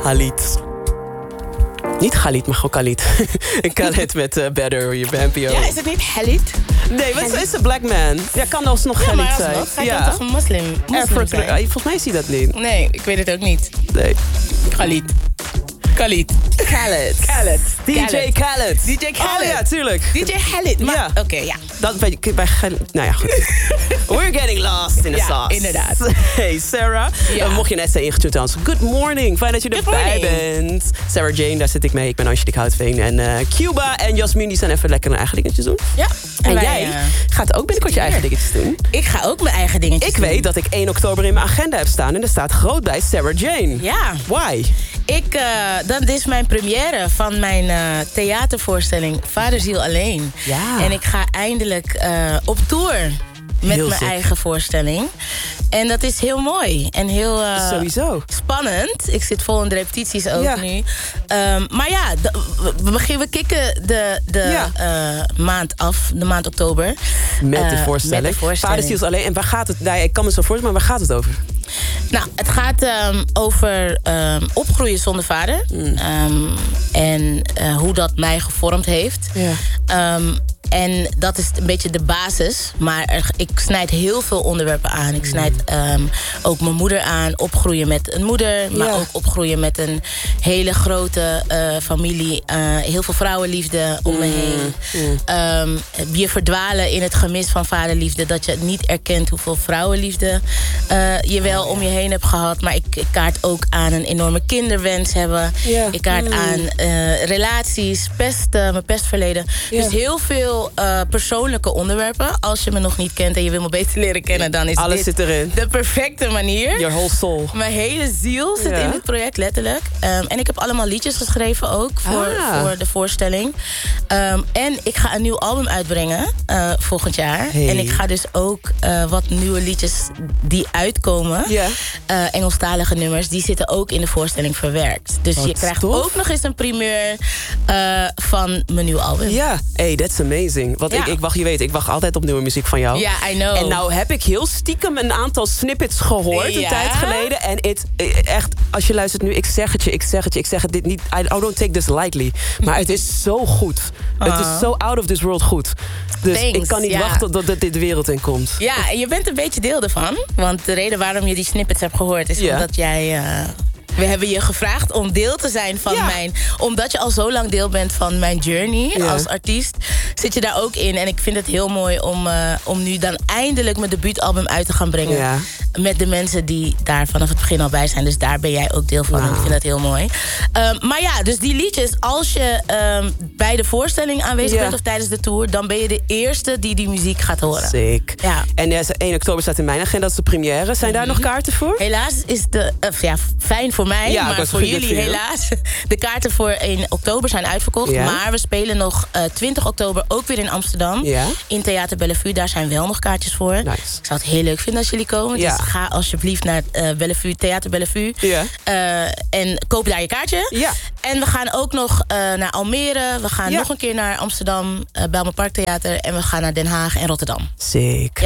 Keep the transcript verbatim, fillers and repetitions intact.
Khalid. Niet Khalid, maar gewoon Khalid. En Khalid met uh, Better, je B N P O. Ja, is het niet Khalid? Nee, wat is een black man? Ja, kan alsnog ja, Khalid zijn. Hij ja, kan toch een moslim, moslim Afrika, zijn? volgens mij is hij dat niet. Nee, ik weet het ook niet. Nee. Khalid. Khalid. Khalid. Khalid. D J Khalid. D J Khalid. Oh ja, tuurlijk. D J Khalid. Maar, ja. Oké, okay, ja. Dat bij, bij Khalid. Nou ja, goed. We're getting lost in the ja, sauce. Inderdaad. Hey, Sarah. Ja. Uh, mocht je net zijn ingetuurd aan ons. Good morning. Fijn dat je erbij bent. Sarah Jane, daar zit ik mee. Ik ben Angelique Houtveen. En uh, Cuba en Jasmine, die zijn even lekker hun eigen dingetjes doen. Ja. En, en wij, jij uh, gaat ook binnenkort je eigen dingetjes doen. Ik ga ook mijn eigen dingetjes ik doen. Ik weet dat ik één oktober in mijn agenda heb staan. En er staat groot bij Sarah Jane. Ja. Why? Ik, uh, dat is mijn première van mijn uh, theatervoorstelling Vaderziel Alleen. Ja. En ik ga eindelijk uh, op tour met heel mijn sick. eigen voorstelling. En dat is heel mooi en heel uh, Sowieso. spannend. Ik zit vol in de repetities ook ja. nu. Um, maar ja, de, we, beginnen, we kicken de, de ja. uh, maand af, de maand oktober. Met de uh, voorstelling. Met de voorstelling. Vaderziel Alleen. En waar gaat het? Nou, ik kan me zo voorstellen, maar waar gaat het over? Nou, het gaat um, over um, opgroeien zonder vader. Mm. Um, en uh, hoe dat mij gevormd heeft. Ja. Um, en dat is een beetje de basis. Maar er, ik snijd heel veel onderwerpen aan. Ik snijd um, ook mijn moeder aan. Opgroeien met een moeder. Maar ja. ook opgroeien met een hele grote uh, familie. Uh, heel veel vrouwenliefde om me heen. Mm. Um, je verdwalen in het gemis van vaderliefde. Dat je niet erkent hoeveel vrouwenliefde uh, je wel om je heen hebt gehad. Maar ik, ik kaart ook aan een enorme kinderwens hebben. Ja. Ik kaart mm. aan uh, relaties, pest, uh, mijn pestverleden. Ja. Dus heel veel Uh, persoonlijke onderwerpen. Als je me nog niet kent en je wil me beter leren kennen, dan is alles dit zit erin. De perfecte manier. Your whole soul. Mijn hele ziel zit ja. in dit project, letterlijk. Um, en ik heb allemaal liedjes geschreven ook voor, ah. voor de voorstelling. Um, en ik ga een nieuw album uitbrengen uh, volgend jaar. Hey. En ik ga dus ook uh, wat nieuwe liedjes die uitkomen. Yeah. Uh, Engelstalige nummers, die zitten ook in de voorstelling verwerkt. Dus wat je krijgt tof. ook nog eens een primeur uh, van mijn nieuwe album. Ja, hey, that's amazing. Want ja. ik, ik wacht, je weet, ik wacht altijd op nieuwe muziek van jou. Ja, yeah, I know. En nou heb ik heel stiekem een aantal snippets gehoord ja. een tijd geleden. En het echt, als je luistert nu, ik zeg het je, ik zeg het je, ik zeg het dit niet. I don't take this lightly. Maar het is zo goed. Uh. Het is zo out of this world goed. Dus Thanks, ik kan niet ja. wachten tot dit de wereld in komt. Ja, en je bent een beetje deel ervan. Want de reden waarom je die snippets hebt gehoord is ja. omdat jij... Uh, we hebben je gevraagd om deel te zijn van ja. mijn... Omdat je al zo lang deel bent van mijn journey ja. als artiest... zit je daar ook in. En ik vind het heel mooi om, uh, om nu dan eindelijk mijn debuutalbum uit te gaan brengen. Ja. Met de mensen die daar vanaf het begin al bij zijn. Dus daar ben jij ook deel van. Wow. En ik vind dat heel mooi. Um, maar ja, dus die liedjes... Als je um, bij de voorstelling aanwezig ja. bent of tijdens de tour... dan ben je de eerste die die muziek gaat horen. Sick. Ja. En uh, één oktober staat in mijn agenda, dat is de première. Zijn daar mm-hmm. nog kaarten voor? Helaas is de... Uh, ja, fijn voor mij, ja, maar voor jullie helaas. De kaarten voor één oktober zijn uitverkocht. Ja. Maar we spelen nog uh, twintig oktober ook weer in Amsterdam. Ja. In Theater Bellevue. Daar zijn wel nog kaartjes voor. Nice. Ik zou het heel leuk vinden als jullie komen. Ja. Dus ga alsjeblieft naar uh, Bellevue, Theater Bellevue. Ja. Uh, en koop daar je kaartje. Ja. En we gaan ook nog uh, naar Almere. We gaan ja. nog een keer naar Amsterdam, uh, Bijlmer Parktheater. En we gaan naar Den Haag en Rotterdam. Zeker.